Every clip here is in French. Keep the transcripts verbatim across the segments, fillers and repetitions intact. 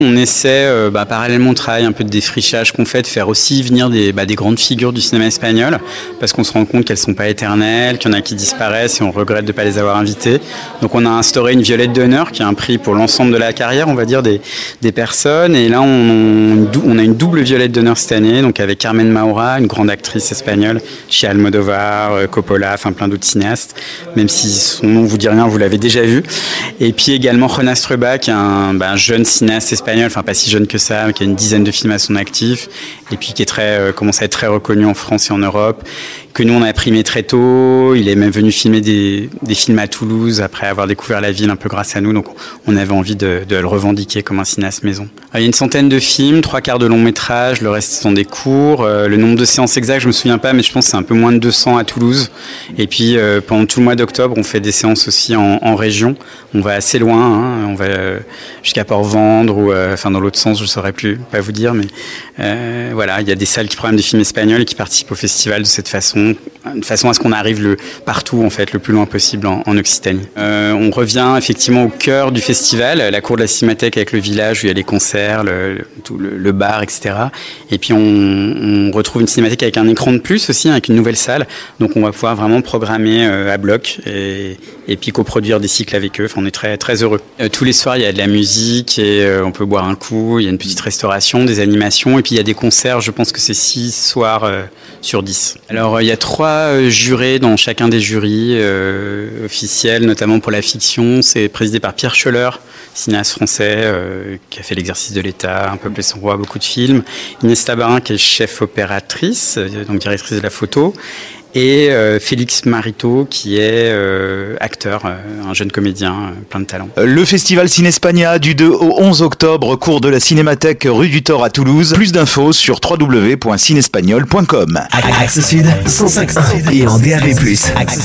On essaie, euh, bah, parallèlement au travail un peu de défrichage qu'on fait, de faire aussi venir des, bah, des grandes figures du cinéma espagnol, parce qu'on se rend compte qu'elles ne sont pas éternelles, qu'il y en a qui disparaissent et on regrette de ne pas les avoir invitées. Donc on a instauré une violette d'honneur, qui est un prix pour l'ensemble de la carrière, on va dire, des, des personnes. Et là, on, on a une double violette d'honneur cette année, donc avec Carmen Maura, une grande actrice espagnole, chez Almodovar, Coppola, enfin plein d'autres cinéastes, même si son nom vous dit rien, vous l'avez déjà vu. Et puis également Jonas Trueba, qui est un, bah, un jeune cinéaste espagnol, enfin pas si jeune que ça, mais qui a une dizaine de films à son actif, et puis qui est très, euh, commence à être très reconnu en France et en Europe, que nous on a primé très tôt. Il est même venu filmer des, des films à Toulouse après avoir découvert la ville un peu grâce à nous, donc on avait envie de, de le revendiquer comme un cinéaste maison. Alors, il y a une centaine de films, trois quarts de long métrage, le reste sont des courts. Euh, le nombre de séances exactes, je me souviens pas, mais je pense que c'est un peu moins de deux cents à Toulouse. Et puis euh, pendant tout le mois d'octobre, on fait des séances aussi en, en région. On va assez loin, hein. On va euh, jusqu'à Port-Vendre ou euh, enfin dans l'autre sens, je saurais plus pas vous dire, mais euh, voilà, il y a des salles qui programment des films espagnols et qui participent au festival de cette façon, de façon à ce qu'on arrive le partout en fait, le plus loin possible en, en Occitanie. Euh, on revient effectivement au cœur du festival, la cour de la Cinémathèque avec le village où il y a les concerts, le, le, tout le, le bar, et cetera. Et puis on, on retrouve une cinémathèque avec un écran de plus aussi, avec une nouvelle salle, donc on va pouvoir vraiment programmer euh, à bloc et, et puis coproduire des cycles avec eux. Enfin, on est très très heureux. Euh, tous les soirs il y a de la musique et euh, on peut boire un coup, il y a une petite restauration, des animations et puis il y a des concerts, je pense que c'est six soirs euh, sur dix. Alors euh, il y a trois euh, jurés dans chacun des jurys euh, officiels, notamment pour la fiction. C'est présidé par Pierre Schoeller, cinéaste français euh, qui a fait L'exercice de l'État, Un peuple et son roi, beaucoup de films. Inès Tabarin qui est chef opératrice, euh, donc directrice de la photo. Et euh, Félix Marito qui est euh, acteur, euh, un jeune comédien, euh, plein de talent. Le festival Cinespania du deux au onze octobre, cours de la Cinémathèque rue du Thor à Toulouse. Plus d'infos sur w w w point cinespagnol point com. Axe Sud, cent cinq point un et en D A B plus.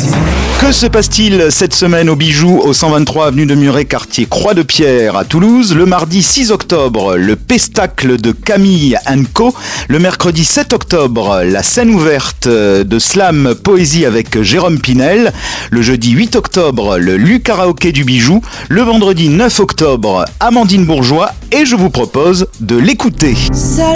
Que se passe-t-il cette semaine au Bijou, au cent vingt-trois avenue de Muret, quartier Croix-de-Pierre à Toulouse? Le mardi six octobre, le Pestacle de Camille and Co. Le mercredi sept octobre, la scène ouverte de Slam Poésie avec Jérôme Pinel. Le jeudi huit octobre, le Lu Karaoké du Bijou. Le vendredi neuf octobre, Amandine Bourgeois. Et je vous propose de l'écouter.